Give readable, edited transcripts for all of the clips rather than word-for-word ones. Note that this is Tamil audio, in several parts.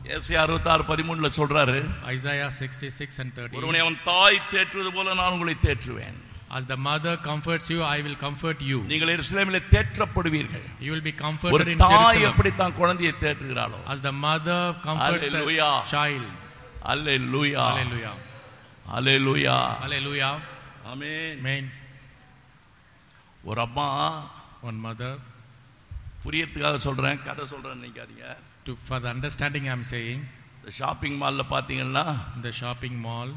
ஏசாயா 66:13 சொல்றாரு, Isaiah 66 and 13. ஒருவனை அவன் தாய் தேற்றுவது போல நான் உங்களை தேற்றுவேன். As the mother comforts you, I will comfort you. நீங்கள் எருசலேமிலே தேற்றப்படுவீர்கள். You will be comforted in Jerusalem. ஒரு தாய் Jerusalem. எப்படி தான் குழந்தையை தேற்றுகிறாளோ, As the mother comforts Hallelujah. the child. Hallelujah, Hallelujah. Hallelujah, Hallelujah. Amen. Amen. ஒரு அம்மா, One mother, புரியறதுக்காக சொல்றேன், கதை சொல்றேன்னு நினைக்காதீங்க. for the understanding I am saying, இந்த ஷாப்பிங் மால்ல பாத்தீங்கன்னா in the shopping mall,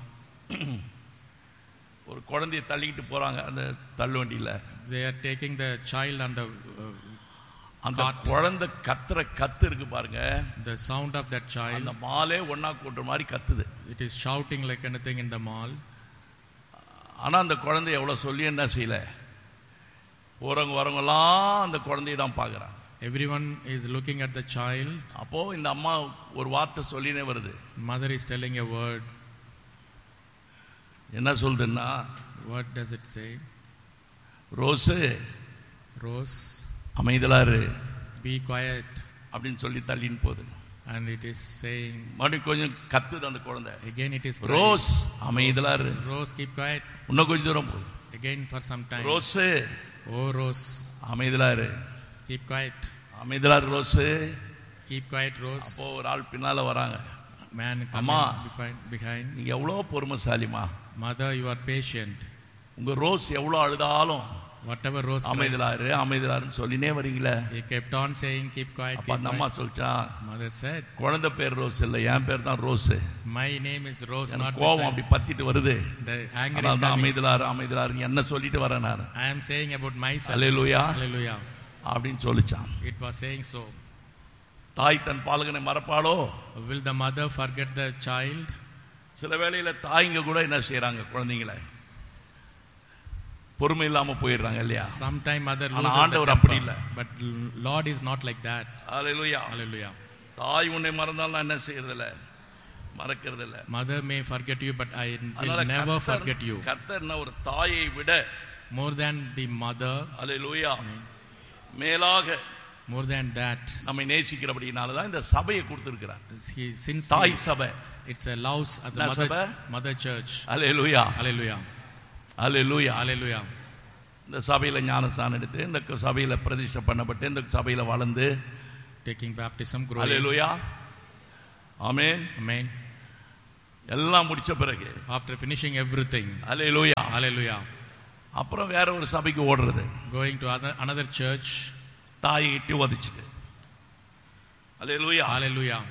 ஒரு குழந்தையை தள்ளிக்கிட்டு போறாங்க அந்த தள்ளுவண்டியில. they are taking the child on the அந்த குழந்தை கத்துற கத்து இருக்கு பாருங்க, the sound of that child, அந்த மாலே ஒண்ணா கூட்டுற மாதிரி கத்துது. it is shouting like anything in the mall. ஆனா அந்த குழந்தை எவ்வளவு சொல்லி என்ன செய்யல, போறவங்க வரவங்கலாம் அந்த குழந்தையை தான் பார்க்கறாங்க. Everyone is looking at the child. அப்போ இந்த அம்மா ஒரு வார்த்தை சொல்லினே வருது. Mother is telling a word. என்ன சொல்லுதுன்னா, What does it say? Rose, Rose, அமைதலாரு, be quiet. அப்படின்னு சொல்லி தள்ளின்னு போகுது. And it is saying, மறுபடியும் கொஞ்சம் கத்துது அந்த குழந்தை, again it is crying. Rose, அமைதலாரு. Rose, keep quiet. இன்னும் கொஞ்சம் தூரம் போகுது. Again for some time. Rose, Oh Rose, அமைதலாரு, keep quiet. அமைதலாரு rose. Keep quiet, Rose. அப்போ ஒரு ஆள் பின்னால வராங்க. Man அம்மா, coming behind. நீங்க எவ்வளவு பொறுமைசாலிமா, Mother, you are patient. உங்க ரோஸ் எவ்வளவு அழுதாலும் Whatever Rose cries, அமைதலாரு அமைதலாருன்னு சொல்லினே வரீங்களே. he kept on saying, keep quiet, அப்ப keep அந்த அம்மா quiet. சொல்லிச்சா, Mother said, குழந்தை பேர் ரோஸ் இல்ல, என் பேர் தான் rose. my name is Rose, not எனக்கு கோபம் அப்படி Rose. பத்திட்டு வருது. The anger is அதான் coming. அமைதலாரு அமைதலாருன்னு என்ன சொல்லிட்டு வரேன் நான். I am saying about myself. Hallelujah Hallelujah. அப்படின்னு சொல்லிச்சான். It was saying so. தாய் தன் பாலகனை மறப்பாளோ? Will the mother forget the child? சில வேளையில தாய்ங்க கூட என்ன செய்யறாங்க, குழந்தைங்களை பொறுமை இல்லாம போயிடுறாங்க இல்லையா? Sometime mother ஆனா loses the ஆண்டவர் அப்படி temper. இல்ல. But Lord is not like that. Hallelujah. Hallelujah. தாய் உன்னை மறந்தாலும் நான் என்ன செய்யறது இல்ல, மறக்கிறது இல்ல. Mother may forget you, but I will அதனால never forget you. கர்த்தர் ஒரு தாயை விட, More than the mother, அல்லேலூயா, மேலாக more than that, நம்மை நேசிக்கிறபடினால தான் இந்த சபையை கொடுத்திருக்கிறார். since தாய் சபை. it's a loves as a என்ன சபை? mother church. அல்லேலூயா, Hallelujah. அல்லேலூயா. Hallelujah. இந்த சபையில ஞானஸ்நானம் எடுத்து, இந்த சபையில பிரதிஷ்டை பண்ணப்பட்டு, இந்த சபையில வளர்ந்து, Taking baptism, growing. அல்லேலூயா, ஆமென். Amen. எல்லாம் முடிச்ச பிறகு, After finishing everything, அல்லேலூயா, hallelujah, அப்புறம் வேற ஒரு சபைக்கு ஓடுறது, going to another church, தாயை இட்டு வதிச்சிட்டு. அல்லேலூயா, hallelujah.